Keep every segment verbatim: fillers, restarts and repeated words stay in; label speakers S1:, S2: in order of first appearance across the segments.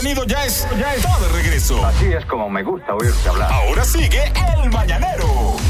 S1: contenido ya, es, ya está de regreso.
S2: Así es como me gusta oírte hablar.
S1: Ahora sigue El Mañanero.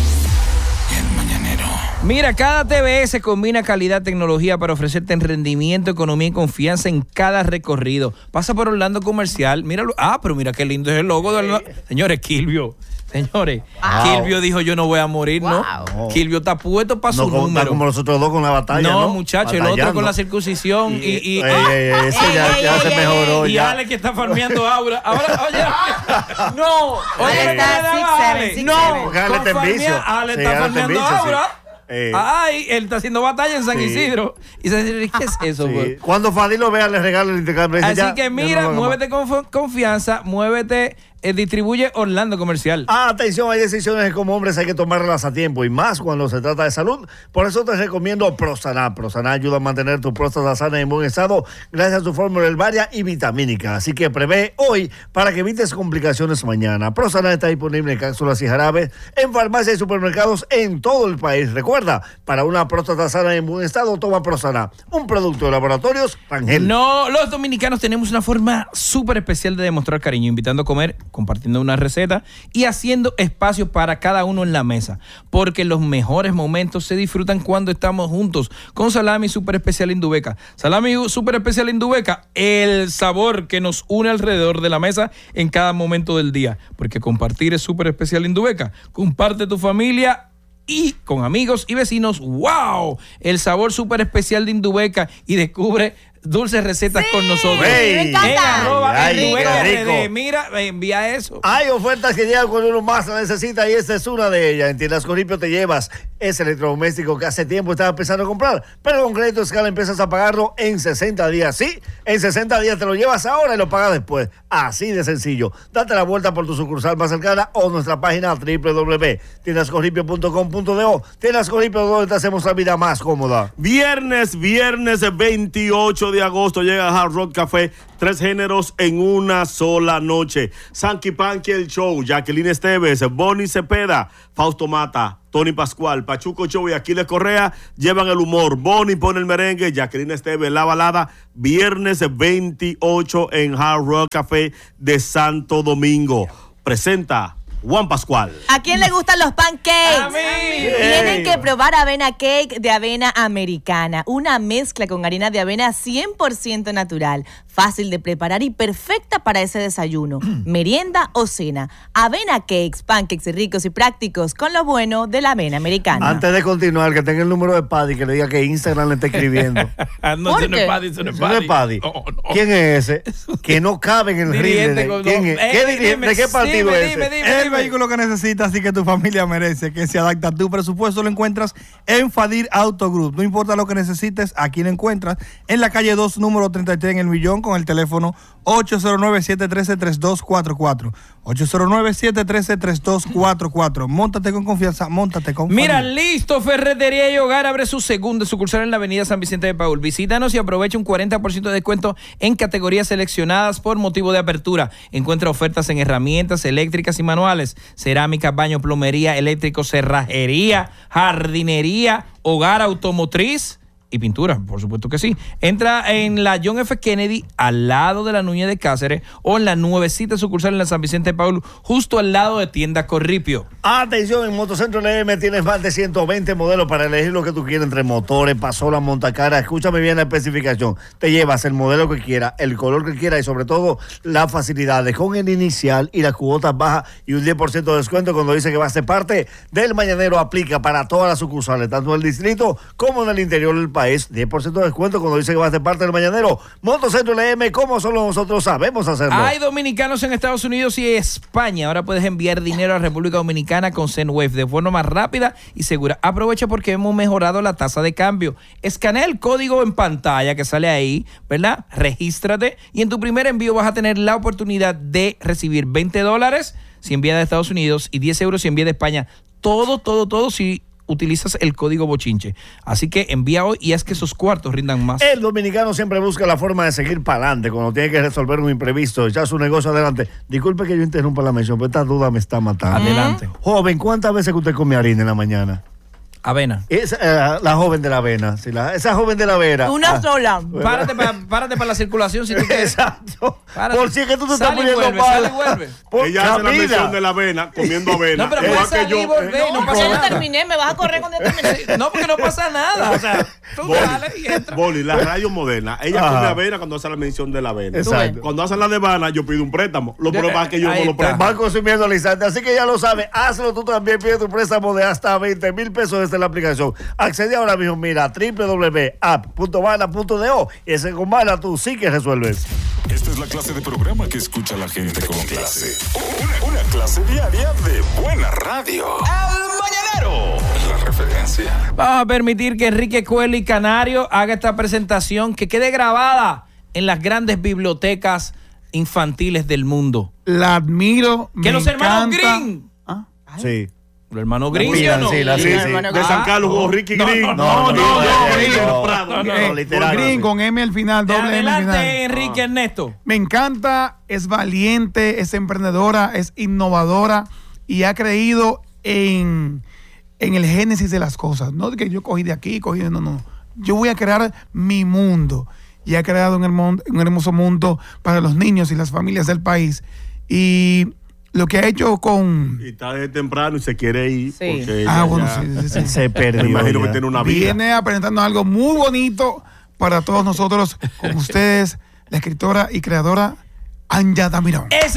S1: El Mañanero.
S3: Mira, cada T V S combina calidad, tecnología para ofrecerte rendimiento, economía y confianza en cada recorrido. Pasa por Orlando Comercial, míralo. Ah, pero mira qué lindo es el logo de Orlando. Señores, Kilvio. Señores, wow. Kilvio dijo yo no voy a morir, ¿no? Wow. Kilvio está puesto para su
S4: no,
S3: número.
S4: Como los otros dos con la batalla, ¿no?
S3: No, muchachos, el otro con la circuncisión y... y, y
S4: ey, ey, ey, ese ya, ey, ya ey, se mejoró.
S3: Y Ale que está farmeando Aura. Ahora, oye, no.
S5: Oye, está six,
S3: no.
S4: Ale está en vicio.
S3: Ale está farmeando Aura. Sí. Eh. Ay, él está haciendo batalla en San sí. Isidro. Y se dice, ¿qué es eso? Sí. Pues?
S4: Cuando Fadi lo vea, le regala el intercambio.
S3: Así
S4: ya,
S3: que mira, no muévete con confianza, muévete, eh, distribuye Orlando Comercial.
S4: Ah, atención, hay decisiones que como hombres hay que tomarlas a tiempo y más cuando se trata de salud. Por eso te recomiendo Prosaná. Prosaná ayuda a mantener tu próstata sana y en buen estado gracias a su fórmula herbaria y vitamínica. Así que prevé hoy para que evites complicaciones mañana. Prosaná está disponible en cápsulas y jarabes en farmacias y supermercados en todo el país. Recuerda, para una próstata sana y en buen estado, toma Prosaná, un producto de Laboratorios Rangel.
S3: No, los dominicanos tenemos una forma súper especial de demostrar cariño, invitando a comer, compartiendo una receta y haciendo espacio para cada uno en la mesa, porque los mejores momentos se disfrutan cuando estamos juntos con Salami Super Especial Indubeca. Salami Super Especial Indubeca, el sabor que nos une alrededor de la mesa en cada momento del día, porque compartir es Super Especial Indubeca. Comparte tu familia y con amigos y vecinos. ¡Wow! El sabor súper especial de Indubeca y descubre dulces recetas sí, con nosotros.
S5: Hey, me encanta.
S4: Ay, ay,
S3: mira, envía eso.
S4: Hay ofertas que llegan cuando uno más la necesita y esta es una de ellas. En Tiendas Corripio te llevas ese electrodoméstico que hace tiempo estaba pensando en comprar, pero con Crédito Escala empiezas a pagarlo en sesenta días. Sí, en sesenta días te lo llevas ahora y lo pagas después. Así de sencillo. Date la vuelta por tu sucursal más cercana o nuestra página doble u doble u doble u punto tiendas corripio punto com punto do. Tiendas Corripio, donde te hacemos la vida más cómoda.
S6: Viernes, viernes veintiocho de agosto llega a Hard Rock Café, tres géneros en una sola noche. Sanky Panky el Show, Jacqueline Esteves, Bonnie Cepeda, Fausto Mata, Tony Pascual, Pachuco Show y Aquiles Correa llevan el humor. Bonnie pone el merengue, Jacqueline Esteves la balada. Viernes veintiocho en Hard Rock Café de Santo Domingo. Presenta Juan Pascual.
S5: ¿A quién le gustan los pancakes?
S3: A mí.
S5: Tienen que probar avena cake de avena americana. Una mezcla con harina de avena cien por ciento natural. Fácil de preparar y perfecta para ese desayuno, merienda o cena. Avena cakes, pancakes ricos y prácticos con lo bueno de la avena americana.
S4: Antes de continuar, que tenga el número de Paddy, que le diga que Instagram le está escribiendo.
S3: no, eso no es Paddy, eso no es Paddy.
S4: ¿No es Paddy?
S3: No, no.
S4: ¿Quién es ese? Que no cabe en el ring.
S3: De,
S4: ¿Quién es?
S3: Eh,
S4: ¿Qué dirigente? ¿De qué partido
S3: dime,
S4: es ese?
S3: Dime, dime,
S7: el vehículo que necesitas, así que tu familia merece, que se adapta a tu presupuesto, lo encuentras en Fadir Auto Group. No importa lo que necesites, aquí lo encuentras en la calle dos, número treinta y tres en El Millón, con el teléfono ocho cero nueve, siete uno tres, tres dos cuatro cuatro. ocho cero nueve, siete uno tres, tres dos cuatro cuatro. Móntate con confianza, móntate con
S3: Mira,
S7: familia.
S3: listo, Ferretería y Hogar abre su segunda sucursal en la avenida San Vicente de Paúl. Visítanos y aprovecha un cuarenta por ciento de descuento en categorías seleccionadas por motivo de apertura. Encuentra ofertas en herramientas eléctricas y manuales, cerámica, baño, plomería, eléctrico, cerrajería, jardinería, hogar automotriz y pintura, por supuesto que sí. Entra en la John F. Kennedy, al lado de la Núñez de Cáceres, o en la nuevecita sucursal en la San Vicente de Paúl, justo al lado de Tienda Corripio.
S4: Atención, en Motocentro L M tienes más de ciento veinte modelos para elegir lo que tú quieras entre motores, pasolas, montacara. Escúchame bien la especificación. Te llevas el modelo que quieras, el color que quieras y sobre todo las facilidades con el inicial y las cuotas bajas y un diez por ciento de descuento cuando dice que va a ser parte del Mañanero. Aplica para todas las sucursales, tanto en el distrito como en el interior del país. diez por ciento de descuento cuando dice que va a ser parte del Mañanero. Motocentro L M, como solo nosotros sabemos hacerlo.
S3: Hay dominicanos en Estados Unidos y España. Ahora puedes enviar dinero a República Dominicana con Zenwave de forma más rápida y segura. Aprovecha porque hemos mejorado la tasa de cambio. Escanea el código en pantalla que sale ahí, ¿verdad? Regístrate y en tu primer envío vas a tener la oportunidad de recibir veinte dólares si envías de Estados Unidos y diez euros si envías de España. Todo, todo, todo si utilizas el código bochinche. Así que envía hoy y haz que esos cuartos rindan más.
S4: El dominicano siempre busca la forma de seguir para adelante cuando tiene que resolver un imprevisto, echar su negocio adelante. Disculpe que yo interrumpa la mención, pero esta duda me está matando.
S3: Adelante.
S4: Joven, ¿cuántas veces que usted come harina en la mañana?
S3: Avena.
S4: Esa, eh, la joven de la avena. Sí, la, esa joven de la avena.
S5: Una
S4: Ah,
S5: sola.
S3: Párate para párate pa la circulación si tú quieres.
S4: Exacto.
S3: Párate.
S4: Por si es que tú te estás
S3: Sal y
S4: poniendo
S3: vuelve,
S4: mal.
S3: sal y vuelve.
S4: Por-
S6: Ella hace la
S4: camina.
S6: mención de la avena, comiendo avena.
S3: No, pero
S6: Igual
S3: puedes
S6: que
S3: salir y
S6: yo.
S3: volver, no
S5: No,
S3: pasa
S5: ya yo
S3: nada.
S5: terminé, me vas a correr cuando yo termine.
S3: No, porque no pasa nada. O sea, tú
S6: Boli,
S3: sales y entras.
S6: Boli, la radio moderna, ella
S4: Ajá.
S6: come avena cuando hace la mención de la avena.
S4: Exacto.
S6: Cuando hacen la de Habana, yo pido un préstamo. Lo
S3: Ya,
S6: problema es que yo
S3: ahí
S6: no lo
S3: está.
S6: presto.
S4: Van consumiendo al instante. Así que ya lo sabes. Hazlo tú también. Pide tu préstamo de hasta veinte mil pesos desde la aplicación. Accede ahora mismo. Mira, doble u doble u doble u punto app punto bana punto do. Y ese con Bana tú sí que resuelves.
S1: Esta es la clase de programa que escucha la gente con clase. Una, una clase diaria de buena radio. El Mañanero. La referencia.
S3: Vamos a permitir que Enrique Coelho y Canario haga esta presentación que quede grabada en las grandes bibliotecas infantiles del mundo.
S7: La admiro.
S3: Que
S7: me
S3: los hermanos
S7: encanta.
S3: Green.
S7: ¿Ah?
S4: Sí.
S3: Los hermanos Green, ¿sí o
S4: Cuidan,
S3: no?
S4: sí, la- sí,
S5: Sí,
S4: sí.
S5: hermano,
S6: De San Carlos jugó Ricky
S3: No,
S6: Green.
S3: no,
S7: No, no, no, Green.
S4: no,
S6: Prado.
S3: no, no,
S7: Eh,
S3: no,
S4: literal,
S7: Green
S4: sí.
S7: con M al final, doble M al final.
S3: Adelante, Enrique Ernesto.
S7: Me encanta, es valiente, es emprendedora, es innovadora y ha creído en, en el génesis de las cosas. No de que yo cogí de aquí, cogí de... No, no. Yo voy a crear mi mundo. Y ha creado un, hermo- un hermoso mundo para los niños y las familias del país. Y lo que ha hecho con...
S6: Y está desde temprano y se quiere ir.
S5: Sí.
S6: Porque
S7: Ah,
S6: ella
S7: bueno,
S6: ya-
S7: sí, sí, sí.
S4: Se perdió.
S6: Me imagino
S4: ya.
S6: que tiene una vida.
S7: Viene a presentarnos algo muy bonito para todos nosotros, con ustedes, la escritora y creadora Anja Damirón.
S3: ¡Eso!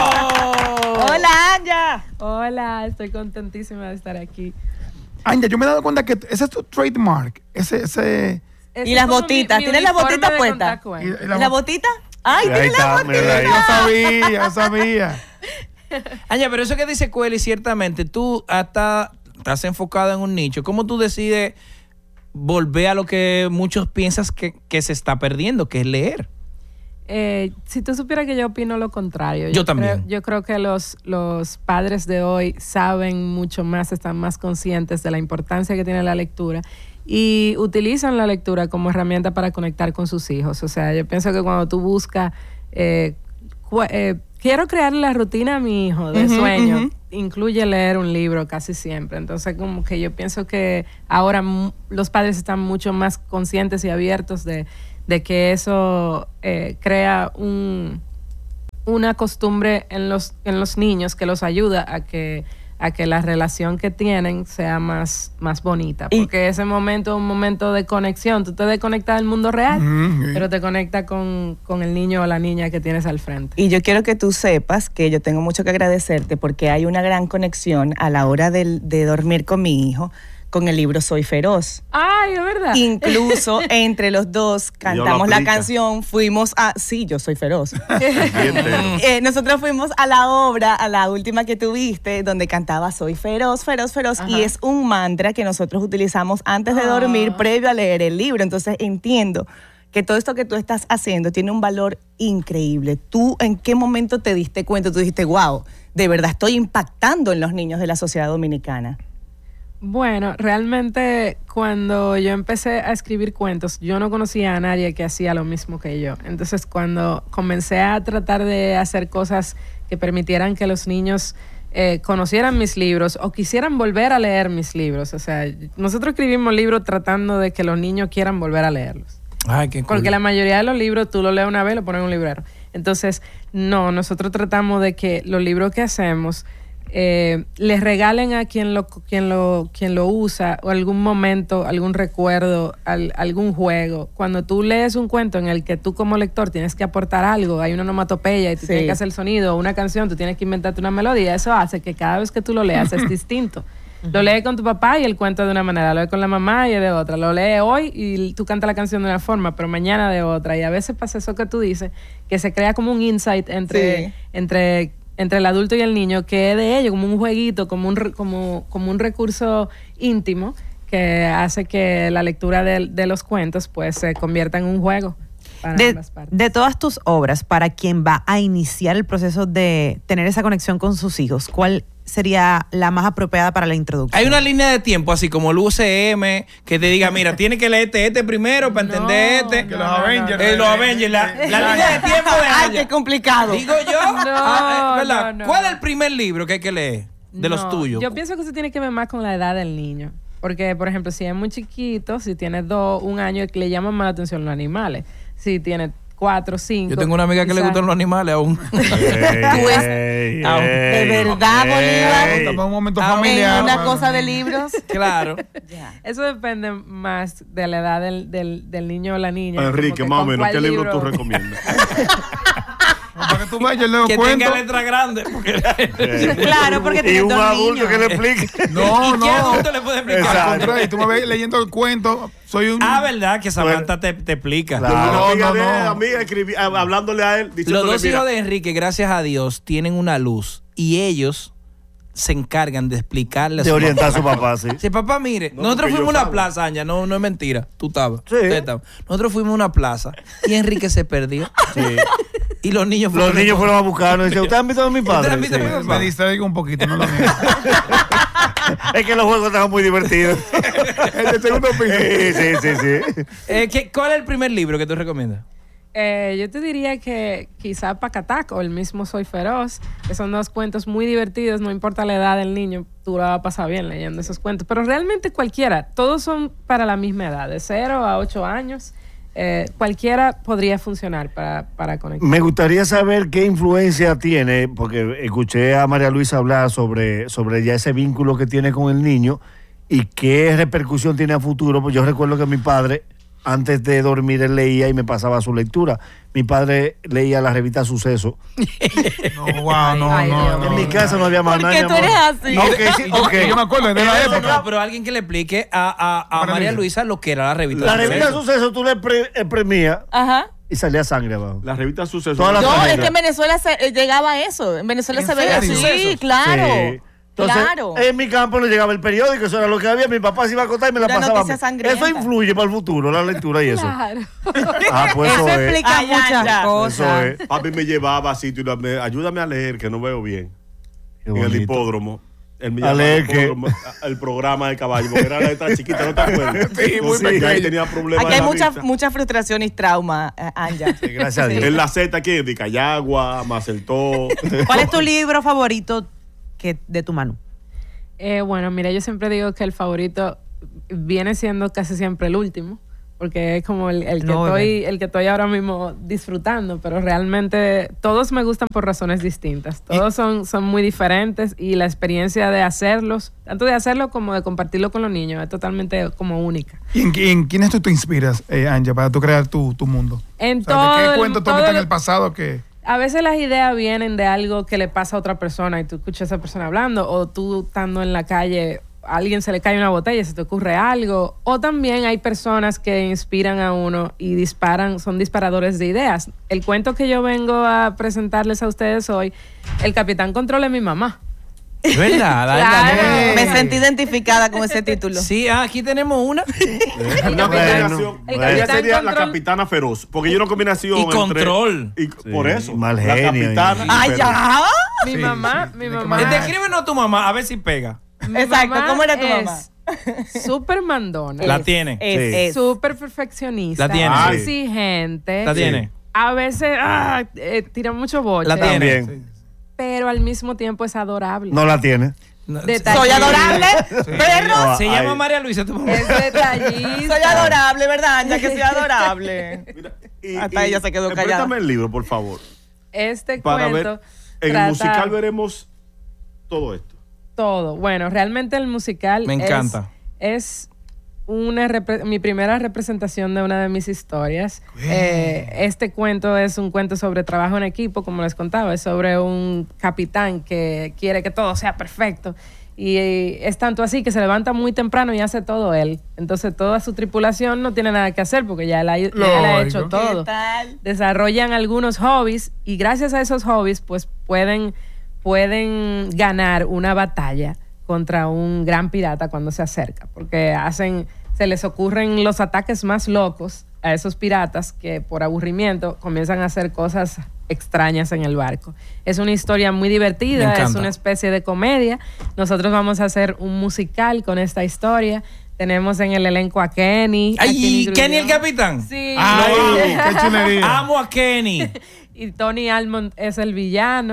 S5: Hola, Anja.
S8: Hola, estoy contentísima de estar aquí.
S7: Anja, yo me he dado cuenta que ese es tu trademark. Ese, ese.
S8: Ese
S5: Y
S8: es
S5: las
S8: como
S5: botitas.
S8: mi- mi
S5: ¿Tienes las
S8: uniforme
S5: botitas
S8: de
S5: puestas?
S8: contar
S7: y-
S8: cuentos.
S7: y
S5: ¿Y
S7: la
S5: la
S7: bot-
S5: botita? ¡Ay,
S4: Ahí
S5: tiene la
S4: está, mira ahí.
S7: Yo sabía, yo sabía.
S3: Anja, pero eso que dice Coelho, ciertamente, tú hasta estás enfocado en un nicho. ¿Cómo tú decides volver a lo que muchos piensan que, que se está perdiendo, que es leer?
S8: Eh, si tú supieras que yo opino lo contrario.
S3: Yo también.
S8: Creo, yo creo que los, los padres de hoy saben mucho más, están más conscientes de la importancia que tiene la lectura y utilizan la lectura como herramienta para conectar con sus hijos. O sea, yo pienso que cuando tú buscas, eh, cu- eh, quiero crear la rutina a mi hijo de
S5: Ujú,
S8: sueño,
S5: ujú.
S8: incluye leer un libro casi siempre. Entonces, como que yo pienso que ahora mu- los padres están mucho más conscientes y abiertos de, de que eso eh, crea un, una costumbre en los, en los niños que los ayuda a que, a que la relación que tienen sea más, más bonita.
S5: Y-
S8: Porque ese momento es un momento de conexión. Tú te desconectas del mundo real,
S7: Mm, sí.
S8: pero te conectas con, con el niño o la niña que tienes al frente.
S5: Y yo quiero que tú sepas que yo tengo mucho que agradecerte porque hay una gran conexión a la hora del- de dormir con mi hijo con el libro Soy Feroz.
S8: Ay, es verdad.
S5: Incluso entre los dos cantamos la
S6: aplica.
S5: canción, fuimos a... Sí, yo soy feroz.
S6: Bien entero.
S5: Eh, nosotros fuimos a la obra, a la última que tuviste, donde cantaba Soy feroz, feroz, feroz,
S8: Ajá.
S5: y es un mantra que nosotros utilizamos antes de dormir,
S8: Ah.
S5: previo a leer el libro. Entonces entiendo que todo esto que tú estás haciendo tiene un valor increíble. ¿Tú en qué momento te diste cuenta? Tú dijiste, wow, de verdad estoy impactando en los niños de la sociedad dominicana.
S8: Bueno, realmente cuando yo empecé a escribir cuentos, yo no conocía a nadie que hacía lo mismo que yo. Entonces, cuando comencé a tratar de hacer cosas que permitieran que los niños eh, conocieran mis libros o quisieran volver a leer mis libros, o sea, nosotros escribimos libros tratando de que los niños quieran volver a leerlos.
S3: Ay, qué cool.
S8: Porque la mayoría de los libros tú los lees una vez y lo pones en un librero. Entonces, no, nosotros tratamos de que los libros que hacemos eh, les regalen a quien lo, quien lo, quien lo usa o algún momento, algún recuerdo, al- algún juego. Cuando tú lees un cuento en el que tú como lector tienes que aportar algo, hay una onomatopeya y tú
S5: Sí.
S8: tienes que hacer el sonido, o una canción, tú tienes que inventarte una melodía, eso hace que cada vez que tú lo leas es distinto. Lo lees con tu papá y el cuento de una manera, lo lees con la mamá y es de otra, lo lees hoy y tú cantas la canción de una forma, pero mañana de otra. Y a veces pasa eso que tú dices, que se crea como un insight entre,
S5: Sí.
S8: entre, entre el adulto y el niño, que es de ellos, como un jueguito, como un, re- como, como un recurso íntimo que hace que la lectura de, de los cuentos pues se convierta en un juego para
S9: De,
S8: ambas partes.
S9: de todas tus obras, para quien va a iniciar el proceso de tener esa conexión con sus hijos, ¿cuál sería la más apropiada para la introducción?
S3: Hay una línea de tiempo, así como el U C M, que te diga, mira, tienes que leer este, este primero para
S8: No,
S3: entender este.
S8: no, los no, Avengers,
S3: Eh, los Avengers, la, la línea de tiempo de
S5: Ay,
S3: Anja.
S5: qué complicado.
S3: Digo yo, ah, eh, ¿verdad?
S8: no, no.
S3: ¿Cuál es el primer libro que hay que leer de los
S8: No,
S3: tuyos?
S8: Yo pienso que eso tiene que ver más con la edad del niño. Porque, por ejemplo, si es muy chiquito, si tiene dos, un año, le llaman más la atención los animales. Si tiene cuatro, cinco.
S3: Yo tengo una amiga que
S8: quizás...
S3: le gustan los animales aún.
S4: Ey,
S5: Aún. ¿De verdad, Bolívar?
S4: ey.
S7: Estamos en un momento
S5: ¿En
S7: familiar.
S5: una
S7: mano.
S5: cosa de libros?
S3: Claro.
S5: Ya.
S8: Eso depende más de la edad del, del, del niño o la niña.
S6: Enrique,
S8: como que
S6: más o
S8: con
S6: menos,
S8: cuál
S6: ¿qué libro tú recomiendas?
S7: Para que tú veas, yo leo
S3: Que
S7: cuento.
S3: tenga letra grande. Porque...
S9: Claro, porque
S4: Y
S9: tiene
S4: un
S9: dos
S4: adulto
S9: niños.
S4: que le explique.
S7: No,
S3: ¿Y qué
S7: no.
S3: adulto le puede explicar?
S4: Exacto.
S7: Al contrario, tú me ves leyendo el cuento. Soy un.
S3: Ah, ¿verdad? Que Samantha te, te explica.
S4: Claro.
S6: Una
S7: No,
S6: amiga
S7: no,
S6: de
S7: no.
S6: amiga escribí, hab- hablándole a él,
S3: Los
S6: diciéndole,
S3: dos
S6: mira,
S3: hijos de Enrique, gracias a Dios, tienen una luz y ellos se encargan de explicarle a
S4: De
S3: su
S4: orientar a
S3: papá.
S4: su papá, sí.
S3: Sí, papá, mire,
S6: No,
S3: nosotros
S6: porque
S3: fuimos a
S6: yo
S3: una
S6: salgo.
S3: plaza, Anja, no, no es mentira, tú estabas.
S4: Sí.
S3: usted estaba. Nosotros fuimos a una plaza y Enrique se perdió. Y los niños
S4: Los niños fueron a buscarnos y dicen, ¿ustedes han visto a mi padre?
S3: ¿Ustedes han visto a mi
S4: Sí.
S3: papá?
S7: Me distraigo un poquito, no lo mío.
S4: Es que los juegos estaban muy divertidos.
S7: El de segundo piso.
S4: Sí, sí, sí, sí.
S3: Eh, ¿qué- ¿Cuál es el primer libro que tú recomiendas?
S8: Eh, yo te diría que quizá Pacatac o el mismo Soy Feroz, que son dos cuentos muy divertidos, no importa la edad del niño, tú la vas a pasar bien leyendo esos cuentos. Pero realmente cualquiera, todos son para la misma edad, de cero a ocho años. Eh, cualquiera podría funcionar para, para conectar.
S4: Me gustaría saber qué influencia tiene, porque escuché a María Luisa hablar sobre, sobre ya ese vínculo que tiene con el niño y qué repercusión tiene a futuro. Pues yo recuerdo que mi padre, antes de dormir, él leía y me pasaba su lectura. Mi padre leía la revista Suceso.
S7: No, wow, no,
S8: Ay,
S7: no,
S8: Dios
S7: no.
S4: En mi casa no había más
S5: ¿Por
S4: nada.
S5: qué
S4: mi
S5: tú
S4: amor.
S5: eres así?
S4: Ok, sí, ok.
S7: Yo me acuerdo de la
S3: No,
S7: época.
S3: no, pero alguien que le explique a, a, a
S7: María
S3: María
S7: Luisa.
S3: Luisa lo que era la revista.
S4: La
S3: Suceso.
S4: revista Suceso tú le pre- exprimías
S5: Ajá.
S4: y salía sangre abajo.
S6: la revista Suceso.
S4: Todas las
S5: No,
S4: páginas.
S5: es que en Venezuela se, eh, llegaba a eso. En Venezuela
S7: ¿En
S5: se veía
S7: serio?
S5: así.
S3: ¿Sucesos?
S5: Claro.
S4: Sí. Entonces,
S5: claro.
S4: en mi campo le llegaba el periódico, eso era lo que había. Mi papá se iba a contar y me la
S5: Una
S4: pasaba. a mí.
S5: noticia sangrienta.
S4: Eso influye para el futuro, la lectura y eso.
S8: Claro.
S4: Ah, pues eso,
S9: Eso
S4: es.
S9: explica
S5: Ay, ya,
S9: muchas
S5: ya.
S4: Eso
S9: cosas.
S4: es.
S6: Papi me llevaba así, tú, me- ayúdame a leer, que no veo bien.
S4: Qué
S6: En el
S4: bonito.
S6: hipódromo. Él me
S4: A
S6: llamaba
S4: leer
S6: al
S4: qué.
S6: hipódromo, a- el programa del caballo, porque era la letra chiquita, ¿no te acuerdas?
S7: Sí, muy
S6: Entonces, ya ahí
S7: pequeño.
S6: tenía problemas.
S5: Aquí hay
S6: en la
S5: mucha,
S6: vista.
S5: mucha frustración y trauma, eh, Anja.
S4: Sí, gracias a Dios.
S6: En la Z, ¿quién? De Cayagua, Maceltó.
S9: ¿Cuál es tu libro favorito que, de tu mano?
S8: Eh, bueno, mira, yo siempre digo que el favorito viene siendo casi siempre el último, porque es como el, el que
S9: No,
S8: estoy, el que estoy ahora mismo disfrutando, pero realmente todos me gustan por razones distintas. Todos son, son muy diferentes y la experiencia de hacerlos, tanto de hacerlo como de compartirlo con los niños, es totalmente como única.
S7: ¿Y en, en quiénes tú te inspiras, eh, Anja, para tú crear tu, tu mundo?
S8: En
S7: O sea,
S8: todo
S7: ¿de qué
S8: el-
S7: cuento tú
S8: todo
S7: metes en
S8: el-
S7: el pasado que...
S8: A veces las ideas vienen de algo que le pasa a otra persona y tú escuchas a esa persona hablando, o tú estando en la calle, a alguien se le cae una botella y se te ocurre algo, o también hay personas que inspiran a uno y disparan, son disparadores de ideas. El cuento que yo vengo a presentarles a ustedes hoy, El Capitán Control es mi mamá.
S3: Es verdad, la
S8: Claro.
S3: verdad.
S5: Me sentí identificada con ese título.
S3: Sí, ah, aquí tenemos una.
S6: Una combinación.
S8: el
S6: Ella
S8: Capitán
S6: sería la
S8: Control.
S6: capitana feroz. Porque hay una combinación.
S3: Y
S6: entre-
S3: control.
S6: y por eso.
S4: mal
S6: la
S4: genio,
S6: capitana.
S4: y-
S6: y
S5: ¡Ay,
S6: feroz.
S5: ya!
S8: Mi
S7: Sí,
S8: mamá,
S7: sí,
S8: mi
S7: tiene que
S8: mamá.
S7: mandar.
S3: Descríbenos a tu mamá, a ver si pega.
S8: mi
S5: Exacto,
S8: mamá
S5: ¿cómo era tu
S8: es
S5: mamá?
S8: Súper mandona.
S3: La tiene.
S5: Es,
S4: Sí.
S5: es.
S8: Súper perfeccionista.
S3: La tiene.
S6: Ay.
S8: Exigente.
S3: La tiene.
S8: A veces ah, eh, tira mucho boche.
S3: La tiene.
S4: También.
S8: Pero al mismo tiempo es adorable.
S4: No la tiene.
S3: No,
S8: Detallista.
S5: Soy adorable, perro.
S3: Se
S4: Ay.
S3: llama María Luisa, tu mamá.
S8: Es detallista.
S5: Soy adorable, ¿verdad, Anja? Que soy adorable.
S6: Mira, y-
S5: Hasta
S6: y-
S5: ella se quedó
S6: eh,
S5: callada.
S6: Préstame el libro, por favor.
S8: Este
S6: Para
S8: cuento
S6: ver. En
S8: trata
S6: el musical veremos todo esto.
S8: todo. Bueno, realmente el musical
S3: Me
S8: es-
S3: encanta.
S8: Es, una repre- mi primera representación de una de mis historias. Eh, este cuento es un cuento sobre trabajo en equipo, como les contaba. Es sobre un capitán que quiere que todo sea perfecto. Y eh, es tanto así que se levanta muy temprano y hace todo él. Entonces toda su tripulación no tiene nada que hacer porque ya él ha, ya él ha hecho
S7: Lógico.
S8: todo.
S5: ¿Qué tal?
S8: Desarrollan algunos hobbies y gracias a esos hobbies pues pueden, pueden ganar una batalla contra un gran pirata cuando se acerca, porque hacen, se les ocurren los ataques más locos a esos piratas que por aburrimiento comienzan a hacer cosas extrañas en el barco. Es una historia muy
S3: Me
S8: divertida,
S3: encanta.
S8: es una especie de comedia. Nosotros vamos a hacer un musical con esta historia. Tenemos en el elenco a Kenny. a
S3: Ay,
S8: Grullón.
S3: Kenny el capitán.
S8: Sí.
S7: ¡Ay, qué chulería!
S3: Amo a Kenny.
S8: Y Tony Almond es el villano.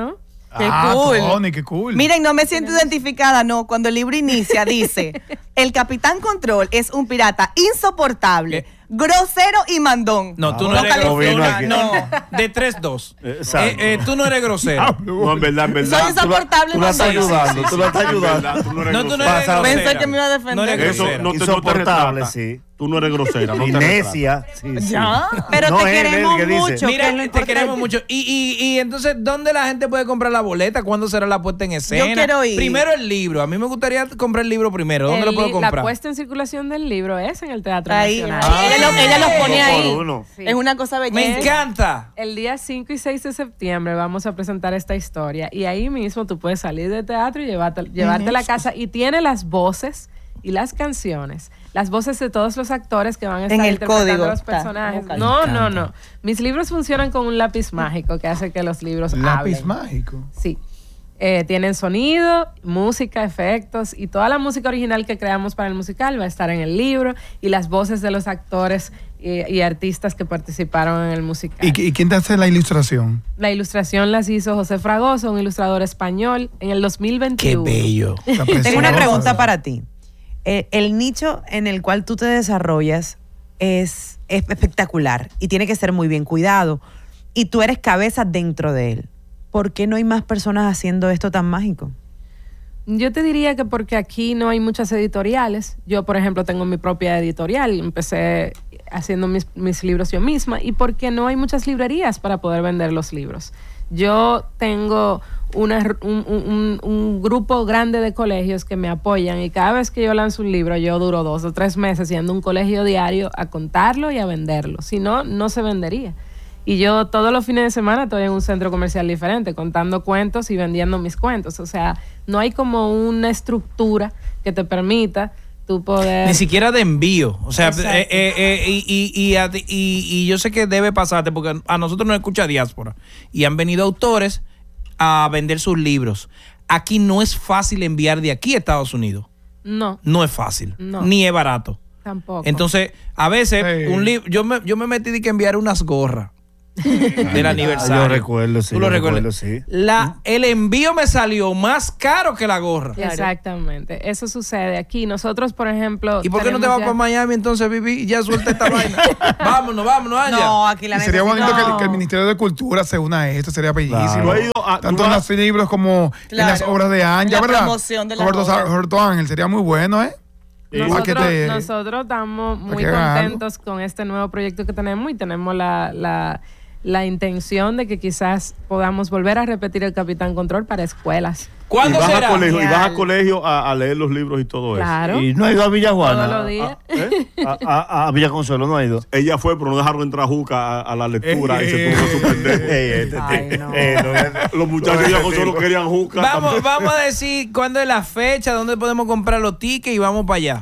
S5: Qué
S10: ah,
S5: cool.
S10: Tony, qué cool.
S5: Miren, no me siento identificada, no. Cuando el libro inicia, dice: el Capitán Control es un pirata insoportable,
S3: ¿Qué?
S5: grosero y mandón.
S3: No, tú no,
S5: No
S3: eres
S5: califica.
S3: grosero. No, de tres dos.
S4: Exacto.
S3: Eh, eh, tú no eres grosero.
S6: No, en verdad, en verdad.
S5: Soy insoportable y
S4: Tú la estás
S5: mandón.
S4: ayudando, tú la estás ayudando.
S6: Tú no eres
S3: No, tú no
S6: grosera.
S3: eres
S4: Pasado.
S3: grosera.
S5: Pensé que me iba a defender.
S3: No eres
S6: Eso
S3: grosera.
S6: no te, no te
S4: Insoportable,
S6: retrata.
S4: sí.
S6: Tú no eres grosera, no
S4: Y
S6: te retrata.
S4: necia. Sí, sí.
S5: Ya.
S9: Pero
S4: No
S9: te
S4: es él
S9: queremos
S4: que dice.
S9: mucho. que es lo
S3: Mira, te
S9: importante.
S3: queremos mucho. Y, y, y entonces, ¿dónde la gente puede comprar la boleta? ¿Cuándo será la puesta en escena?
S5: Yo quiero ir.
S3: Primero el libro. A mí me gustaría comprar el libro primero. ¿Dónde
S8: El
S3: lo puedo
S8: li-
S3: comprar?
S8: La puesta en circulación del libro es en el Teatro
S5: Ahí,
S8: Nacional.
S5: ahí. ella, lo- ella los pone
S4: Uno por
S5: ahí.
S4: uno.
S8: Sí.
S5: Es una cosa bella.
S3: Me encanta.
S8: El día cinco y seis de septiembre vamos a presentar esta historia y ahí mismo tú puedes salir de teatro y llevarte, llevarte a la casa y tiene las voces y las canciones, las voces de todos los actores que van a estar
S5: En el
S8: interpretando
S5: código
S8: los
S5: está.
S8: personajes.
S5: Me
S8: No,
S3: encanta.
S8: no, no. Mis libros funcionan con un lápiz mágico que hace que los libros
S10: Lápiz
S8: hablen.
S10: mágico.
S8: Sí. Eh, tienen sonido, música, efectos y toda la música original que creamos para el musical va a estar en el libro y las voces de los actores y, y artistas que participaron en el musical.
S10: ¿Y, qui- y quién te hace la ilustración?
S8: La ilustración las hizo José Fragoso, un ilustrador español, en el dos mil
S3: Qué
S8: veintiuno.
S3: bello.
S10: Está
S9: Tengo una
S10: preciosa.
S9: pregunta para ti. Eh, el nicho en el cual tú te desarrollas es, es espectacular y tiene que ser muy bien cuidado. Y tú eres cabeza dentro de él. ¿Por qué no hay más personas haciendo esto tan mágico?
S8: Yo te diría que porque aquí no hay muchas editoriales. Yo, por ejemplo, tengo mi propia editorial. Empecé haciendo mis, mis libros yo misma. Y porque no hay muchas librerías para poder vender los libros. Yo tengo una, un, un- un grupo grande de colegios que me apoyan y cada vez que yo lanzo un libro yo duro dos o tres meses yendo a un colegio diario a contarlo y a venderlo. Si no, no se vendería. Y yo todos los fines de semana estoy en un centro comercial diferente contando cuentos y vendiendo mis cuentos. O sea, no hay como una estructura que te permita tú poder...
S3: Ni siquiera de envío. O sea,
S8: Exacto.
S3: eh, eh, eh, y, y, y, a- y- y yo sé que debe pasarte porque a nosotros nos escucha diáspora y han venido autores a vender sus libros. Aquí no es fácil enviar de aquí a Estados Unidos.
S8: No,
S3: No es fácil.
S8: No.
S3: Ni es barato.
S8: tampoco.
S3: Entonces, a veces,
S10: Sí.
S3: un libro, yo me, yo me metí de que enviar unas gorras del aniversario.
S4: Yo recuerdo, sí.
S3: ¿Tú lo
S4: yo
S3: recuerdas?
S4: recuerdo, sí.
S3: La, el envío me salió más caro que la gorra.
S8: Exactamente, eso sucede aquí. Nosotros, por ejemplo...
S3: ¿Y por qué no te
S8: tenemos
S3: vas
S8: ya-
S3: para Miami entonces, Vivi? Y ya suelta esta vaina. Vámonos, vámonos, Anja.
S9: No, aquí la
S10: Y sería
S9: necesito-
S10: bonito que,
S8: No.
S10: que el Ministerio de Cultura se una a esto, sería bellísimo.
S4: Claro.
S6: Yo he ido a-
S10: Tanto
S6: tú
S10: en
S6: has-
S10: los libros como
S5: Claro.
S10: en las obras de Anja,
S5: La
S10: ¿verdad?
S5: promoción de las
S10: Roberto, Sa-
S5: obras.
S10: Roberto Ángel, sería muy bueno, ¿eh? Para
S8: Nosotros,
S10: que te-
S8: nosotros estamos muy
S10: que haga algo.
S8: contentos con este nuevo proyecto que tenemos y tenemos la, la, la intención de que quizás podamos volver a repetir el Capitán Control para escuelas.
S6: Y
S3: ¿Cuándo
S6: vas,
S3: será?
S6: a colegio, y vas a
S5: Genial.
S6: colegio a, a leer los libros y todo
S8: Claro.
S4: Y no ha ido a Villa Juana.
S8: Todos los días.
S4: A, ¿eh? a, a- a Villa Consuelo no ha ido.
S6: eso. Ella fue, pero no dejaron entrar a Juca a, a la lectura y se tuvo que suspender.
S4: Ey, este,
S9: Ay, no.
S4: eh, no,
S6: Los muchachos de Villa Consuelo querían Juca.
S3: Vamos,
S6: también.
S3: vamos a decir cuándo es la fecha, dónde podemos comprar los tickets y vamos para allá.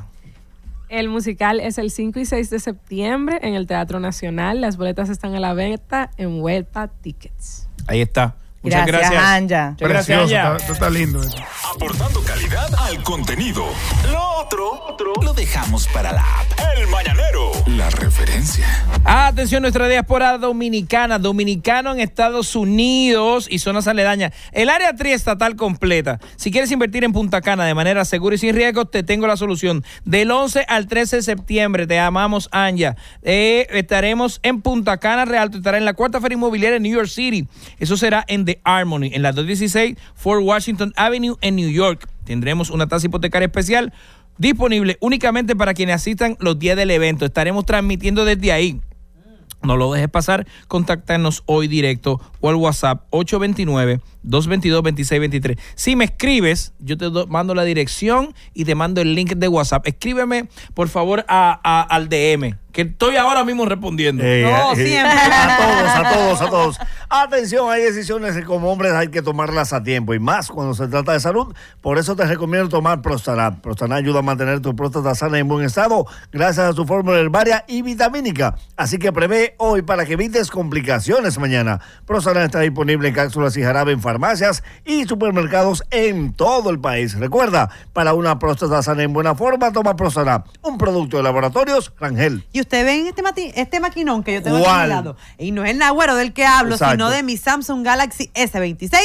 S8: El musical es el cinco y seis de septiembre en el Teatro Nacional. Las boletas están a la venta en Huelpa Tickets.
S3: Ahí está. Muchas
S5: Gracias,
S3: gracias.
S5: Anja.
S3: Muchas gracias,
S10: Precioso,
S3: Anja.
S10: está, está- está lindo eso.
S1: Aportando calidad al contenido. Lo otro, otro lo dejamos para la app. El Mañanero. La referencia.
S3: Atención, nuestra diáspora dominicana, dominicano en Estados Unidos y zonas aledañas. El área triestatal completa. Si quieres invertir en Punta Cana de manera segura y sin riesgos, te tengo la solución. Del once al trece de septiembre, te amamos, Anja. Eh, estaremos en Punta Cana, Realto, estará en la cuarta feria inmobiliaria en New York City. Eso será en The Harmony, en la doscientos dieciséis Fort Washington Avenue en New York. Tendremos una tasa hipotecaria especial disponible únicamente para quienes asistan los días del evento. Estaremos transmitiendo desde ahí. No lo dejes pasar, contáctanos hoy directo o al WhatsApp ocho dos nueve, dos dos dos, dos seis dos tres. Si me escribes, yo te do- mando la dirección y te mando el link de WhatsApp. Escríbeme, por favor, a, a- al D M, que estoy ahora mismo respondiendo.
S4: Eh,
S9: No,
S4: eh,
S9: siempre.
S4: A todos, a todos, a todos. Atención, hay decisiones que como hombres hay que tomarlas a tiempo y más cuando se trata de salud. Por eso te recomiendo tomar Prostarat. Prostarat ayuda a mantener tu próstata sana y en buen estado gracias a su fórmula herbaria y vitamínica. Así que prevé hoy para que evites complicaciones mañana. Prostarat está disponible en cápsulas y jarabe en farmacias y supermercados en todo el país. Recuerda, para una próstata sana en buena forma, toma Prostarat, un producto de laboratorios Rangel.
S9: Y usted ven este, mati- este maquinón que yo tengo aquí a
S4: ¿Cuál?
S9: mi lado. Y no es el Nagüero del que hablo,
S4: Exacto.
S9: sino de mi Samsung Galaxy S veintiséis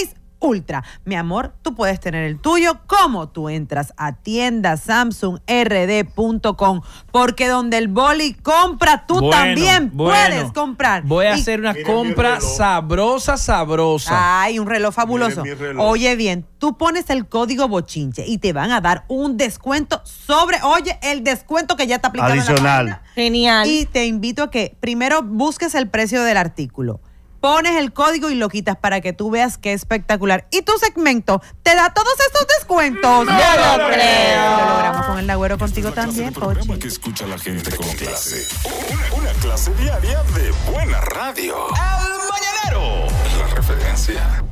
S9: Ultra. Mi amor, tú puedes tener el tuyo como tú entras a tienda samsung r d punto com, porque donde el boli compra, tú
S3: Bueno,
S9: también
S3: bueno.
S9: puedes comprar.
S3: Voy a
S9: Y-
S3: hacer una
S6: Mira mi
S3: compra
S6: reloj.
S3: sabrosa, sabrosa.
S9: Ay, un reloj fabuloso.
S6: Miren mi reloj.
S9: Oye bien, tú pones el código bochinche y te van a dar un descuento sobre, oye, el descuento que ya está aplicado en la
S4: Adicional.
S9: página.
S5: Genial.
S9: Y te invito a que primero busques el precio del artículo. Pones el código y lo quitas para que tú veas qué espectacular. Y tu segmento te da todos estos descuentos.
S5: No lo creo.
S9: Lo logramos con el Agüero contigo
S1: La clase
S9: también,
S1: de programa
S9: Pochi.
S1: que escucha la gente con clase. Una, una clase diaria de buena radio. El Mañanero. La referencia.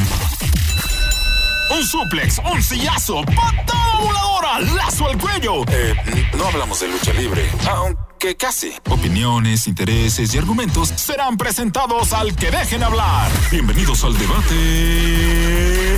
S1: Un suplex, un sillazo, patada voladora, lazo al cuello. Eh, no hablamos de lucha libre, aunque casi. Opiniones, intereses y argumentos serán presentados al que dejen hablar. Bienvenidos al debate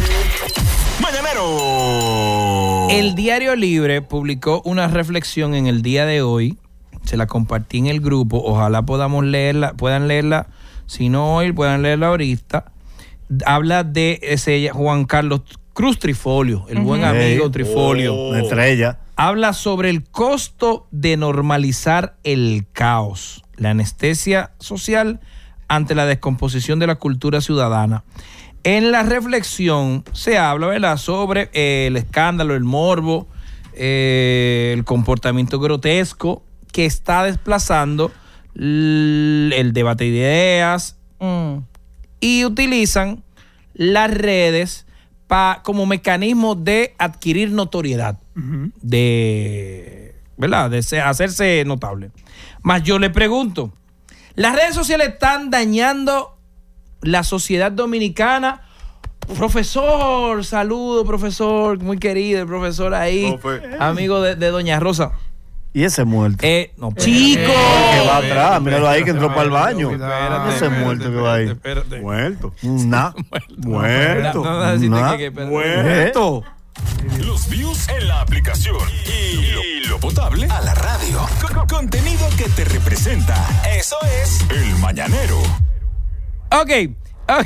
S1: Mañanero.
S3: El Diario Libre publicó una reflexión en el día de hoy. Se la compartí en el grupo. Ojalá podamos leerla, puedan leerla. Si no hoy, puedan leerla ahorita. Habla de ese Juan Carlos Cruz Trifolio, el buen
S4: Hey.
S3: amigo Trifolio.
S6: Oh.
S4: Una estrella.
S3: Habla sobre el costo de normalizar el caos, la anestesia social ante la descomposición de la cultura ciudadana. En la reflexión se habla, ¿verdad?, sobre eh, el escándalo, el morbo, eh, el comportamiento grotesco que está desplazando l- el debate de ideas,
S5: Mm.
S3: y utilizan las redes pa, como mecanismo de adquirir notoriedad, de, ¿verdad?, de ser- hacerse notable. Más yo le pregunto, ¿las redes sociales están dañando la sociedad dominicana? Profesor, saludo, profesor, muy querido, el profesor ahí,
S6: Profe.
S3: amigo de, de Doña Rosa.
S4: Y ese muerto.
S3: Eh, no, chico.
S4: que va atrás, míralo ahí que entró para el baño.
S10: Espérate,
S4: Ese muerto que va ahí.
S3: Espérate.
S6: Muerto.
S4: Nah.
S6: Muerto.
S3: No, no, no, decirte
S4: Nah.
S3: que- que- espérate.
S6: Muerto.
S1: Los views en la aplicación y lo, y lo potable a la radio. Co- contenido que te representa. Eso es El Mañanero.
S3: Ok, ok.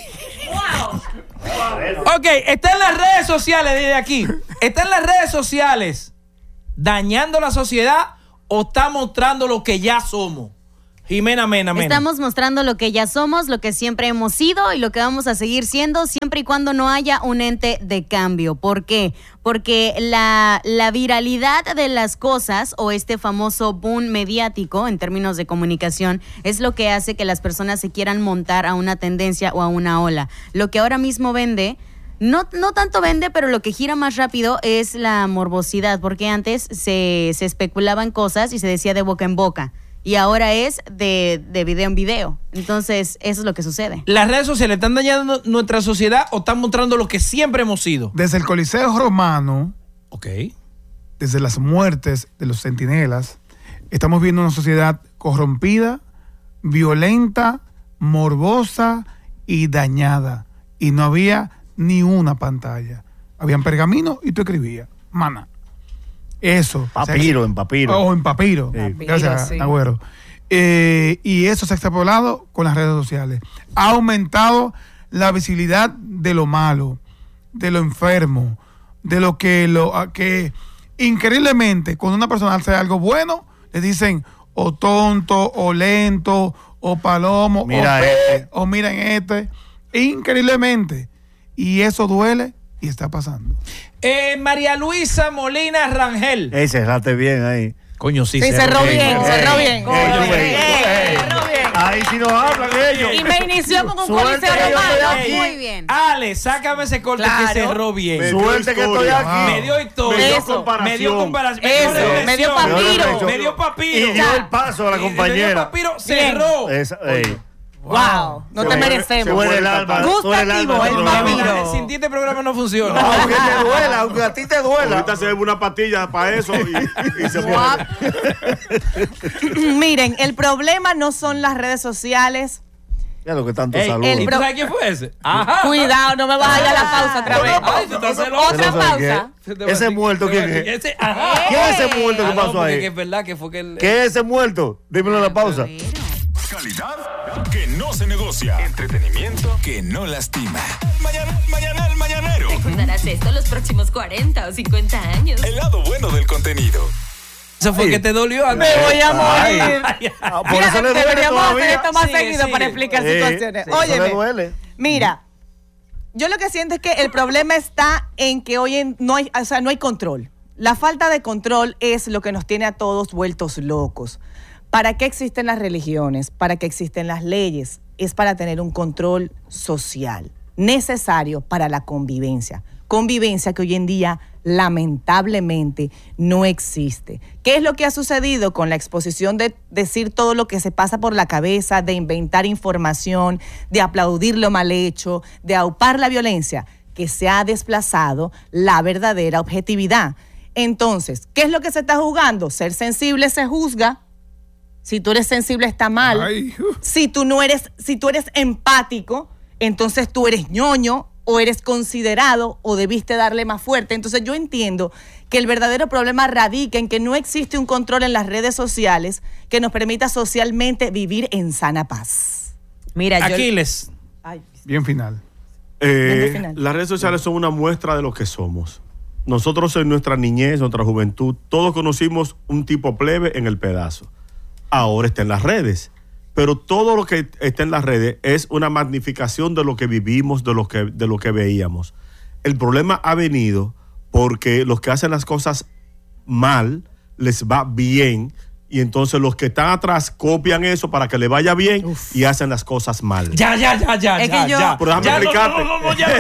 S3: Ok, está en las redes sociales desde aquí. Está en las redes sociales dañando la sociedad o está mostrando lo que ya somos. Jimena Mena, Mena.
S11: Estamos mostrando lo que ya somos, lo que siempre hemos sido y lo que vamos a seguir siendo siempre y cuando no haya un ente de cambio. ¿Por qué? Porque la, la viralidad de las cosas o este famoso boom mediático en términos de comunicación es lo que hace que las personas se quieran montar a una tendencia o a una ola. Lo que ahora mismo vende... No, no tanto vende, pero lo que gira más rápido es la morbosidad, porque antes se, se especulaban cosas y se decía de boca en boca, y ahora es de, de video en video. Entonces, eso es lo que sucede.
S3: ¿Las redes sociales están dañando nuestra sociedad o están mostrando lo que siempre hemos sido?
S10: Desde el Coliseo Romano,
S3: Ok.
S10: desde las muertes de los centinelas, estamos viendo una sociedad corrompida, violenta, morbosa y dañada. Y no había ni una pantalla. Habían pergaminos y tú escribías. Mana. Eso.
S4: Papiro, en papiro.
S10: O en papiro.
S4: Sí.
S8: Papiro,
S10: Gracias,
S8: sí.
S10: Agüero. Eh, y eso se ha extrapolado con las redes sociales. Ha aumentado la visibilidad de lo malo, de lo enfermo, de lo que lo a- que increíblemente cuando una persona hace algo bueno, le dicen o tonto, o lento, o palomo,
S4: Mira
S10: o, pe-
S4: este.
S10: o miren este. Increíblemente. Y eso duele y está pasando.
S3: Eh, María Luisa Molina Rangel.
S4: Ey, cerrate bien ahí.
S3: Coño, sí.
S5: Sí, cerró bien, cerró bien.
S4: Ey, ey, ey.
S5: Cerró bien.
S4: Ahí sí nos hablan ellos.
S5: Y me inició con un
S4: Suerte
S5: coliseo
S4: que yo estoy
S5: romano.
S4: aquí.
S11: Muy bien.
S3: Ale, sácame ese corte
S5: Claro.
S3: que cerró bien.
S6: Me dio
S4: Suerte que estoy
S6: historia.
S4: aquí.
S3: Me dio historia.
S6: Me dio
S5: Eso.
S6: comparación.
S3: Me dio comparación.
S5: Eso.
S3: reflexión.
S5: Me dio
S4: papiro.
S3: Me dio papiro.
S4: Y dio el paso a la
S3: Y- y le dio
S4: compañera.
S3: papiro, cerró.
S4: Esa, ey.
S5: Wow, no
S6: Se
S5: te
S6: muere-
S5: merecemos.
S6: se
S4: Tú
S6: muere
S4: eres el
S6: el
S4: alma.
S9: Gustativo,
S4: tú eres el alma del
S9: el
S4: programa.
S9: papiro.
S3: Sin ti este programa no funciona.
S4: Aunque te duela, aunque a ti te duela.
S6: Ahorita se ve una patilla para eso y, y se muere.
S5: Miren, el problema no son las redes sociales.
S4: Ya lo que tanto
S3: Ey,
S4: saludo.
S3: ¿Y tú
S5: pro-
S3: sabes quién fue ese? Ajá.
S5: Cuidado, no me vas a ir a la pausa otra vez.
S3: Ay, tú estás celoso.
S5: Otra
S4: ¿Celoso de
S5: pausa.
S4: qué? Ese muerto, ¿quién es?
S3: Ese, ajá.
S4: ¿Quién es ese muerto
S3: Ah,
S4: que
S3: no,
S4: pasó
S3: porque
S4: ahí?
S3: que es verdad que fue que el-
S4: ¿Qué es ese muerto? Dímelo en la pausa.
S1: Calidad que no se negocia. Entretenimiento que no lastima. El mañanero, el mañanero, el mañanero.
S12: Recordarás esto los próximos cuarenta o cincuenta años.
S1: El lado bueno del contenido.
S3: Eso fue que te dolió.
S5: Me voy a
S4: Ay.
S5: morir.
S4: Ah, por
S5: Mira,
S4: eso le duele
S5: deberíamos hacer
S4: todavía.
S5: esto más
S3: Sigue,
S5: seguido
S3: sigue.
S5: para explicar
S4: Sí,
S5: situaciones.
S4: sí, eso le
S5: Óyeme,
S4: duele.
S5: mira, yo lo que siento es que el problema está en que hoy en, no hay, o sea, no hay control. La falta de control es lo que nos tiene a todos vueltos locos. ¿Para qué existen las religiones? ¿Para qué existen las leyes? Es para tener un control social necesario para la convivencia. Convivencia que hoy en día lamentablemente no existe. ¿Qué es lo que ha sucedido con la exposición de decir todo lo que se pasa por la cabeza, de inventar información, de aplaudir lo mal hecho, de aupar la violencia? Que se ha desplazado la verdadera objetividad. Entonces, ¿qué es lo que se está jugando? Ser sensible se juzga. Si tú eres sensible está mal.
S10: Ay, uh.
S5: Si tú no eres, si tú eres empático, entonces tú eres ñoño o eres considerado o debiste darle más fuerte. Entonces yo entiendo que el verdadero problema radica en que no existe un control en las redes sociales que nos permita socialmente vivir en sana paz.
S9: Mira, yo...
S3: Aquiles.
S5: Ay,
S10: Bien final.
S6: Eh,
S5: Desde final.
S6: las redes sociales son una muestra de lo que somos. Nosotros en nuestra niñez, nuestra juventud, todos conocimos un tipo plebe en el pedazo. Ahora está en las redes. Pero todo lo que está en las redes es una magnificación de lo que vivimos, de lo que, de lo que veíamos. El problema ha venido porque los que hacen las cosas mal les va bien y entonces los que están atrás copian eso para que le vaya bien. Uf. Y hacen las cosas mal.
S3: Ya, ya, ya, ya,
S9: Es
S3: ya,
S9: que yo-
S3: ya.
S6: Pero déjame
S3: Ya,
S6: explicarte.
S3: No, no, no, no, ya.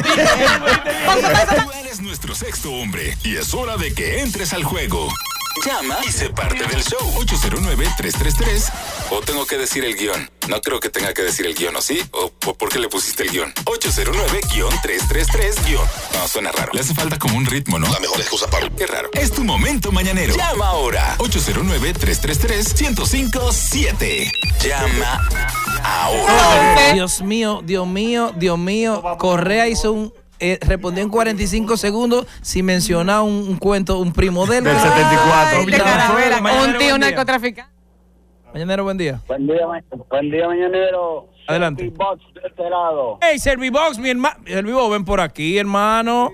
S1: Tú eres nuestro sexto hombre y es hora de que entres al juego. Llama y sé parte del show. ocho cero nueve, tres tres tres. O tengo que decir el guión. No creo que tenga que decir el guión, ¿o sí? ¿O por por qué le pusiste el guión? ocho cero nueve, tres tres tres, guión. No, suena raro. Le hace falta como un ritmo, ¿no? La mejor excusa para... Qué raro. Es tu momento mañanero. Llama ahora. ocho cero nueve, tres tres tres, uno cero cinco siete. Llama ahora.
S3: Dios mío, Dios mío, Dios mío. Correa hizo un... Eh, respondió en cuarenta y cinco segundos sin mencionar un, un cuento, un primo de él.
S4: Del setenta y cuatro.
S3: Ay,
S5: de Caravela,
S3: Mañanero,
S5: un tío
S3: buen día.
S5: narcotraficante.
S3: Mañanero, buen día.
S2: Buen día, ma- buen día, mañanero.
S3: Adelante.
S2: Soy Box de este lado.
S3: Hey, Servibox, mi hermano. Servibox, ven por aquí, hermano.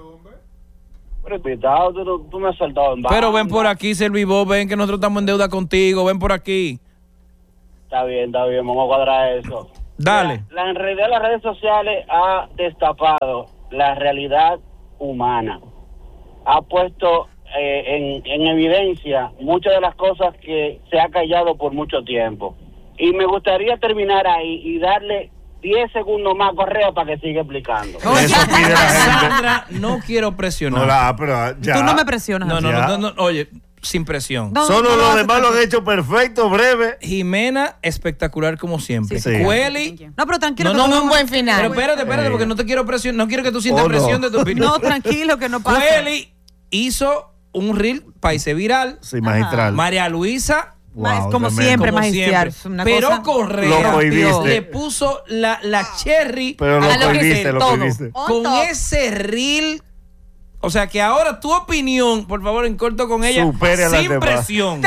S2: Pero, pitado, tú, tú- tú me has saltado en
S3: Pero ven
S2: banda.
S3: por aquí, Servibox, ven que nosotros estamos en deuda contigo. Ven por aquí.
S2: Está bien, está bien, vamos a cuadrar eso.
S3: Dale.
S2: La, la- en realidad las redes sociales ha destapado la realidad humana. Ha puesto eh, en, en evidencia muchas de las cosas que se ha callado por mucho tiempo. Y me gustaría terminar ahí y darle diez segundos más a Correa para que siga explicando.
S4: Eso pide la gente.
S3: Sandra, no quiero presionar.
S4: No la, pero ya.
S9: Tú no me presionas.
S3: No, no,
S4: Ya.
S3: no, no, no, oye, sin presión.
S9: No,
S4: Solo
S9: no
S4: los
S9: hace
S4: demás lo han
S9: tranquilo.
S4: hecho perfecto, breve.
S3: Jimena, espectacular como siempre.
S4: Sí. Sí.
S3: Cueli.
S9: No, pero tranquilo.
S3: No,
S9: que
S3: no,
S9: no
S5: Un buen final.
S3: Pero espérate, espérate,
S4: Sí.
S3: porque no te quiero presionar. No quiero que tú sientas
S4: Oh, no.
S3: presión de tu opinión.
S9: No, tranquilo, que no pasa.
S3: Cueli hizo un reel paise viral.
S4: Sí, magistral.
S3: María Luisa.
S9: Ma- como
S4: también.
S9: siempre,
S3: como
S9: magistral.
S3: siempre.
S9: Una
S3: Pero
S9: cosa-
S3: Correa
S4: Lo cohibiste.
S3: le puso la, la cherry
S4: Pero lo
S5: A lo que
S4: cohibiste,
S5: sé,
S4: lo
S5: todo.
S4: cohibiste.
S3: con
S5: Otto.
S3: ese reel. O sea que ahora tu opinión, por favor, en corto con ella,
S4: Supere a las
S3: sin
S4: demás.
S3: presión.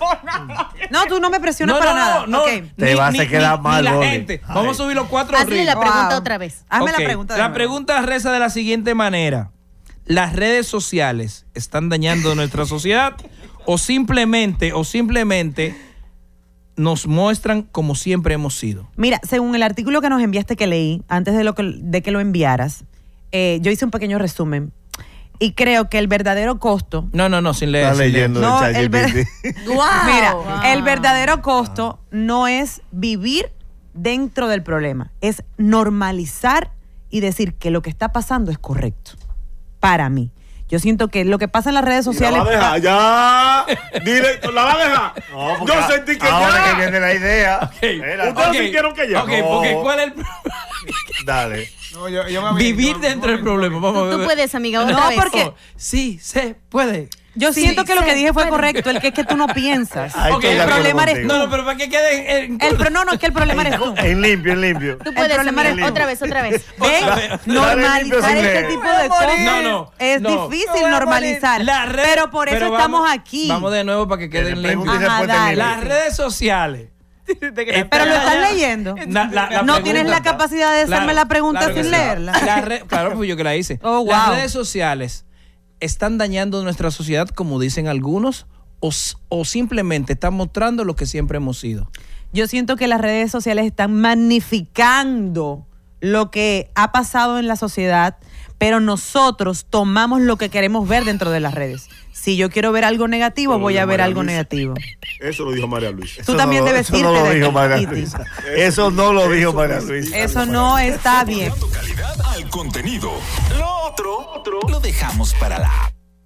S9: No, tú no me presionas
S3: No,
S9: para
S3: no,
S9: nada.
S3: no,
S9: Ok.
S4: Te vas a quedar mal,
S3: la
S4: Loli.
S3: gente.
S4: Ay.
S3: Vamos a subir los cuatro
S11: Hazle
S3: reels.
S11: la pregunta
S9: Wow.
S11: otra vez.
S9: Hazme
S3: Ok,
S9: la pregunta. de
S3: La
S9: nuevo.
S3: pregunta reza de la siguiente manera. ¿Las redes sociales están dañando nuestra sociedad o simplemente, o simplemente nos muestran como siempre hemos sido?
S9: Mira, según el artículo que nos enviaste que leí, antes de, lo que, de que lo enviaras, eh, yo hice un pequeño resumen y creo que el verdadero costo...
S3: No, no, no, sin leer.
S4: Está
S3: sin leer.
S4: leyendo
S9: No,
S4: el
S9: el ver-
S4: ChatGPT.
S5: Wow.
S9: Mira,
S5: Wow.
S9: el verdadero costo no es vivir dentro del problema, es normalizar y decir que lo que está pasando es correcto. Para mí. Yo siento que lo que pasa en las redes
S6: La
S9: sociales...
S6: va a dejar, ya. Dile, la va a dejar.
S4: No, porque
S6: Yo sentí que
S4: ahora
S6: ya.
S4: que viene la idea. Espérate.
S6: Ustedes sí quieren que ya.
S3: Ok,
S4: No.
S3: porque ¿cuál es el
S4: Dale.
S10: No, yo- yo me-
S3: vivir
S10: no,
S3: dentro
S10: no,
S3: del problema? Vamos a
S11: Tú
S3: ver.
S11: puedes, amiga, otra
S9: No,
S11: vez.
S9: porque-
S3: Oh, sí, se puede.
S9: Yo
S11: Sí,
S9: siento que lo
S11: se
S9: que dije fue
S11: puede.
S9: correcto, el que es que tú no piensas.
S4: Ahí
S3: Ok,
S4: estoy de
S3: el
S4: acuerdo
S9: problema eres
S4: contigo.
S3: No, no, pero para que quede en,
S9: El, pro- no, no, es que el problema eres tú.
S4: En limpio, en limpio.
S11: Tú puedes,
S9: problema
S11: amiga,
S9: eres-
S11: otra vez, otra vez.
S9: ¿Ves?
S3: Otra vez.
S4: Dale limpio
S9: Normalizar
S4: sin
S9: este
S4: leer.
S9: tipo de cosas
S3: No, no,
S9: es
S3: no.
S9: difícil
S3: No,
S9: normalizar.
S3: La red-
S9: pero por eso
S3: pero
S9: estamos
S3: vamos-
S9: aquí.
S3: Vamos de nuevo para que queden
S4: Pregunta y
S3: limpios.
S9: Ajá,
S4: respuesta en
S9: dale.
S4: limpio.
S3: Las redes sociales
S9: Pero lo estás leyendo.
S3: La- la- la
S9: no
S3: pregunta-
S9: tienes la capacidad de hacerme
S3: Claro,
S9: la pregunta
S3: claro que
S9: sin
S3: sí.
S9: leerla.
S3: La re- claro, pues yo que la hice.
S9: Oh, wow.
S3: Las redes sociales están dañando nuestra sociedad, como dicen algunos, o, s- o simplemente están mostrando lo que siempre hemos sido.
S9: Yo siento que las redes sociales están magnificando lo que ha pasado en la sociedad, pero nosotros tomamos lo que queremos ver dentro de las redes. Si yo quiero ver algo negativo,
S6: Pero
S9: voy a
S6: María
S9: ver algo
S6: Luisa.
S9: negativo.
S6: Eso lo dijo María Luisa.
S9: Tú también
S4: no,
S9: debes
S4: eso
S9: irte
S4: no lo
S9: de
S4: dijo
S9: aquí,
S4: María
S9: Iti.
S4: Luisa. Eso no lo dijo María Luisa.
S9: Eso no está bien.
S1: Calidad al contenido. Lo otro, otro lo dejamos para la.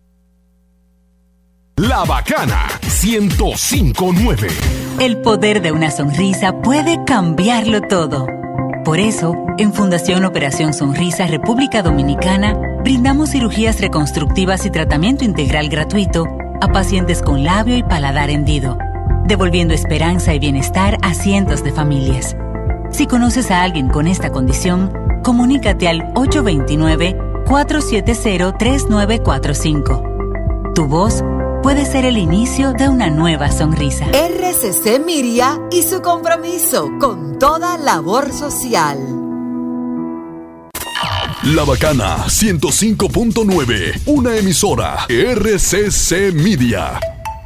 S1: La Bacana ciento cinco punto nueve.
S13: El poder de una sonrisa puede cambiarlo todo. Por eso, en Fundación Operación Sonrisa República Dominicana, brindamos cirugías reconstructivas y tratamiento integral gratuito a pacientes con labio y paladar hendido, devolviendo esperanza y bienestar a cientos de familias. Si conoces a alguien con esta condición, comunícate al ocho dos nueve, cuatro siete cero, tres nueve cuatro cinco. Tu voz puede ser el inicio de una nueva sonrisa.
S14: R C C Miria y su compromiso con toda labor social.
S1: La Bacana ciento cinco punto nueve. Una emisora R C C Media.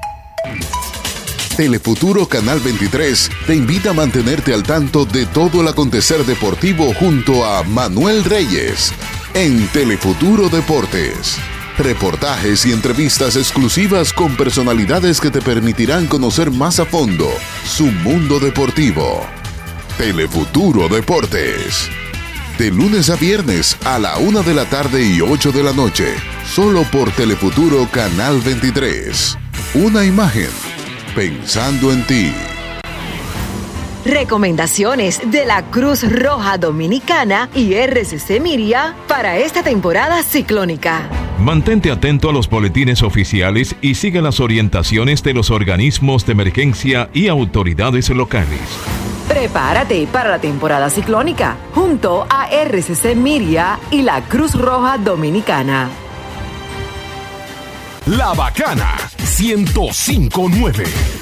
S15: Telefuturo Canal veintitrés te invita a mantenerte al tanto de todo el acontecer deportivo junto a Manuel Reyes en Telefuturo Deportes. Reportajes y entrevistas exclusivas con personalidades que te permitirán conocer más a fondo su mundo deportivo. Telefuturo Deportes. De lunes a viernes a la una de la tarde y ocho de la noche. Solo por Telefuturo Canal veintitrés. Una imagen. Pensando en ti.
S14: Recomendaciones de la Cruz Roja Dominicana y R C C Miria para esta temporada ciclónica.
S16: Mantente atento a los boletines oficiales y sigue las orientaciones de los organismos de emergencia y autoridades locales.
S14: Prepárate para la temporada ciclónica junto a R C C Miria y la Cruz Roja Dominicana.
S1: La Bacana ciento cinco punto nueve.